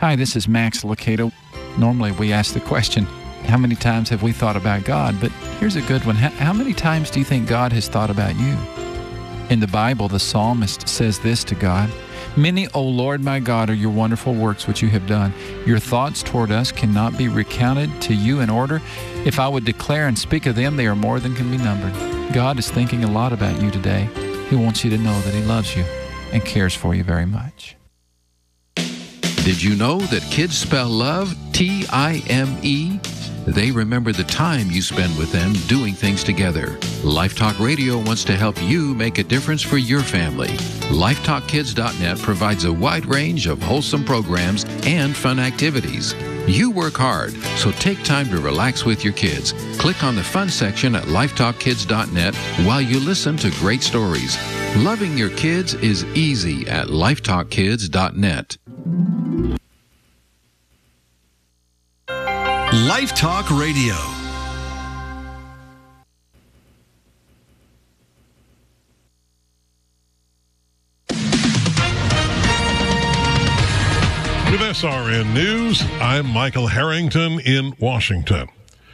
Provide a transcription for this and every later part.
Hi, this is Max Lucado. Normally we ask the question, how many times have we thought about God? But here's a good one. How many times do you think God has thought about you? In the Bible, the psalmist says this to God, "Many, O Lord my God, are your wonderful works which you have done. Your thoughts toward us cannot be recounted to you in order. If I would declare and speak of them, they are more than can be numbered." God is thinking a lot about you today. He wants you to know that He loves you and cares for you very much. Did you know that kids spell love T-I-M-E? They remember the time you spend with them doing things together. Life Talk Radio wants to help you make a difference for your family. LifeTalkKids.net provides a wide range of wholesome programs and fun activities. You work hard, so take time to relax with your kids. Click on the fun section at LifeTalkKids.net while you listen to great stories. Loving your kids is easy at LifeTalkKids.net. Life Talk Radio. With SRN News, I'm Michael Harrington in Washington.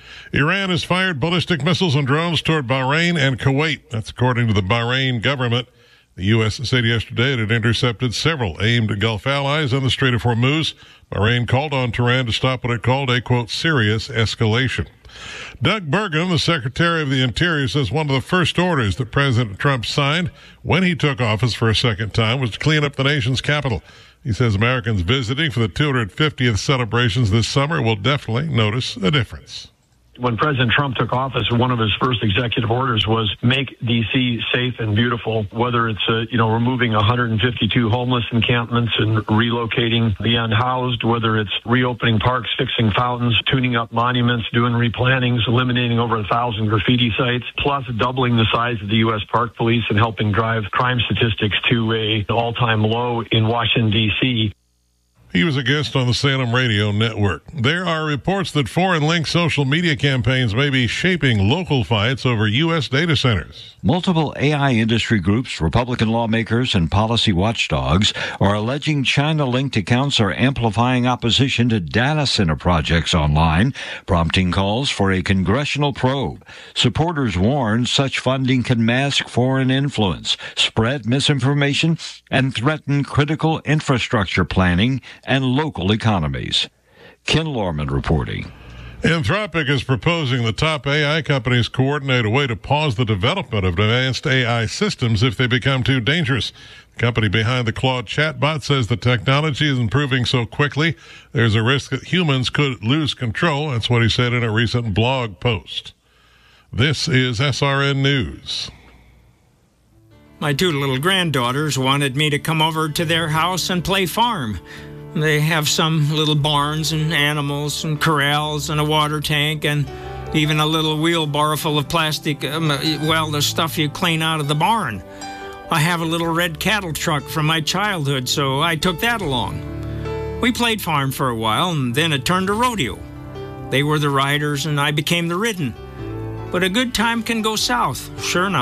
Iran has fired ballistic missiles and drones toward Bahrain and Kuwait. That's according to the Bahrain government. The U.S. said yesterday it had intercepted several aimed at Gulf allies on the Strait of Hormuz. Bahrain called on Tehran to stop what it called a, quote, serious escalation. Doug Burgum, the Secretary of the Interior, says one of the first orders that President Trump signed when he took office for a second time was to clean up the nation's capital. He says Americans visiting for the 250th celebrations this summer will definitely notice a difference. When President Trump took office, one of his first executive orders was make D.C. safe and beautiful, whether it's, removing 152 homeless encampments and relocating the unhoused, whether it's reopening parks, fixing fountains, tuning up monuments, doing replantings, eliminating over 1,000 graffiti sites, plus doubling the size of the U.S. Park Police and helping drive crime statistics to an all-time low in Washington, D.C. He was a guest on the Salem Radio Network. There are reports that foreign-linked social media campaigns may be shaping local fights over U.S. data centers. Multiple AI industry groups, Republican lawmakers, and policy watchdogs are alleging China-linked accounts are amplifying opposition to data center projects online, prompting calls for a congressional probe. Supporters warn such funding can mask foreign influence, spread misinformation, and threaten critical infrastructure planning and local economies. Ken Lorman reporting. Anthropic is proposing the top AI companies coordinate a way to pause the development of advanced AI systems if they become too dangerous. The company behind the Claude chatbot says the technology is improving so quickly, there's a risk that humans could lose control. That's what he said in a recent blog post. This is SRN News. My two little granddaughters wanted me to come over to their house and play farm. They have some little barns and animals and corrals and a water tank and even a little wheelbarrow full of plastic, the stuff you clean out of the barn. I have a little red cattle truck from my childhood, so I took that along. We played farm for a while, and then it turned to rodeo. They were the riders, and I became the ridden. But a good time can go south, sure enough.